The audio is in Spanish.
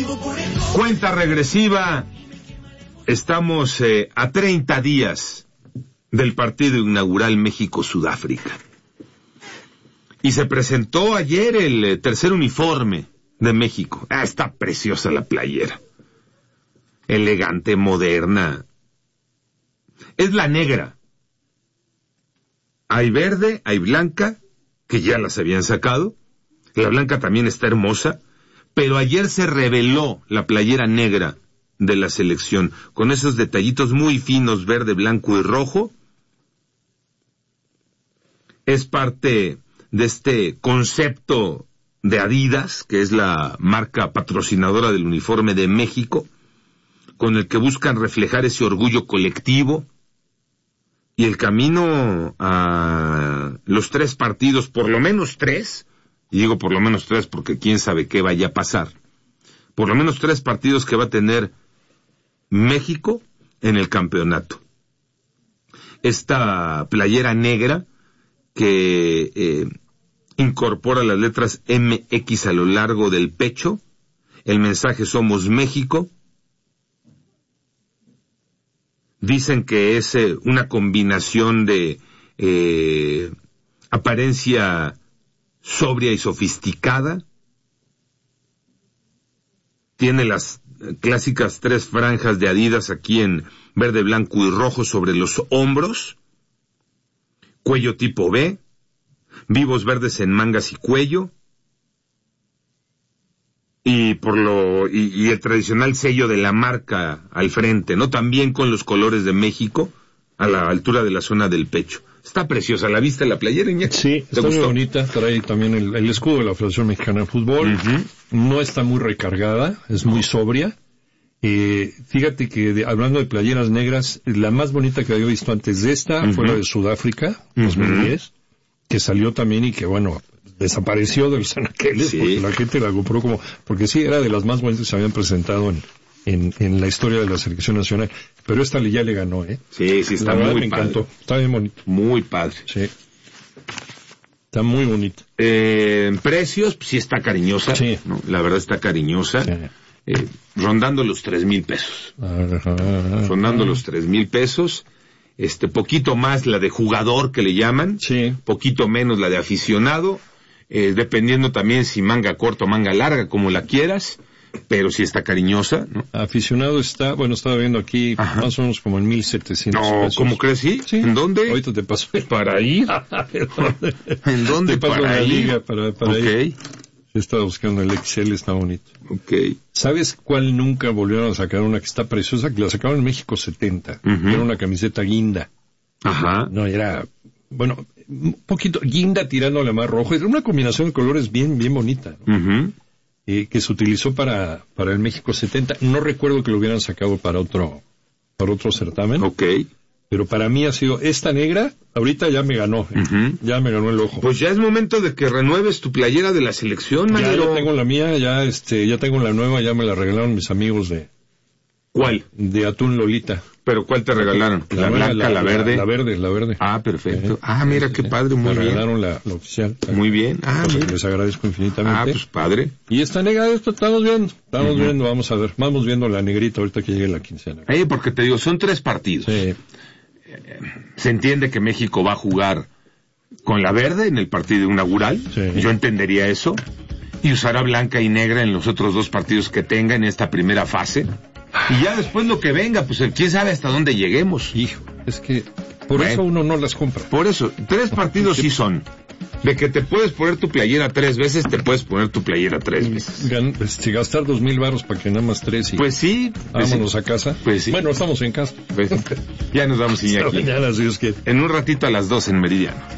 Cuenta regresiva. Estamos a 30 días del partido inaugural México-Sudáfrica. Y se presentó ayer el tercer uniforme de México. Está preciosa la playera. Elegante, moderna. Es la negra. Hay verde, hay blanca, que ya las habían sacado. La blanca también está hermosa. Pero ayer se reveló la playera negra de la selección, con esos detallitos muy finos, verde, blanco y rojo. Es parte de este concepto de Adidas, que es la marca patrocinadora del uniforme de México, con el que buscan reflejar ese orgullo colectivo y el camino a los 3 partidos, por lo menos 3, y digo por lo menos 3 porque quién sabe qué vaya a pasar, por lo menos 3 partidos que va a tener México en el campeonato. Esta playera negra que incorpora las letras MX a lo largo del pecho, el mensaje Somos México. Dicen que es una combinación de apariencia sobria y sofisticada. Tiene las clásicas 3 franjas de Adidas aquí en verde, blanco y rojo sobre los hombros, cuello tipo B, vivos verdes en mangas y cuello, y el tradicional sello de la marca al frente, ¿no? También con los colores de México a la altura de la zona del pecho. Está preciosa. ¿La viste la playera, Iñaki? Sí, está muy bonita. Trae también el escudo de la Federación Mexicana de Fútbol. Uh-huh. No está muy recargada, es muy sobria. Fíjate que hablando de playeras negras, la más bonita que había visto antes de esta fue la de Sudáfrica, 2010, que salió también y que, bueno, desapareció de los anaqueles porque la gente la compró porque sí, era de las más bonitas que se habían presentado en la historia de la selección nacional, pero esta ya le ganó, Sí, está muy padre. Me encantó, está bien bonito. Muy padre. Sí. Está muy bonito. Precios, pues sí está cariñosa, sí. ¿no? La verdad está cariñosa, sí. Rondando los 3,000 pesos. Rondando los 3,000 pesos, poquito más la de jugador que le llaman, sí. Poquito menos la de aficionado, dependiendo también si manga corta o manga larga, como la quieras. Pero sí está cariñosa, ¿no? Aficionado está, bueno, estaba viendo aquí, más o menos como en 1,700 pesos. ¿Cómo crees? ¿Sí? ¿En dónde? Ahorita te paso para ir. ¿En dónde? Te paso para ir. Liga para ir. Estaba buscando el XL, está bonito. Okay. ¿Sabes cuál nunca volvieron a sacar? Una que está preciosa, que la sacaron en México 70. Era una camiseta guinda. Ajá. No, era, bueno, un poquito guinda tirándole más rojo. Era una combinación de colores bien bonita, ¿no? Que se utilizó para el México 70. No recuerdo que lo hubieran sacado para otro certamen. Okay. Pero para mí ha sido esta negra, ahorita ya me ganó, ya me ganó el ojo. Pues ya es momento de que renueves tu playera de la selección, Manero. Ya tengo la mía, ya tengo la nueva, ya me la regalaron mis amigos de... ¿Cuál? De Atún Lolita. ¿Pero cuál te regalaron? ¿La blanca, la verde? La verde. Ah, perfecto. Mira qué padre, muy bien. Me regalaron la oficial. Muy bien. Mira. Les agradezco infinitamente. Pues padre. Y esta negra, estamos viendo, vamos a ver. Vamos viendo la negrita ahorita que llegue la quincena. Porque te digo, son 3 partidos. Sí. Se entiende que México va a jugar con la verde en el partido inaugural. Sí. Yo entendería eso. Y usará blanca y negra en los otros 2 partidos que tenga en esta primera fase. Y ya después lo que venga, pues quién sabe hasta dónde lleguemos. Hijo, es que por eso uno no las compra. Por eso, 3 partidos sí son. De que te puedes poner tu playera 3 veces, te puedes poner tu playera 3 veces. Gastar 2,000 varos para que nada más 3 y... Pues sí. Vámonos a casa. Pues sí. Bueno, estamos en casa. Pues, ya nos vamos, Iñaki. Mañana, si es que... En un ratito a las 2 en Meridiano.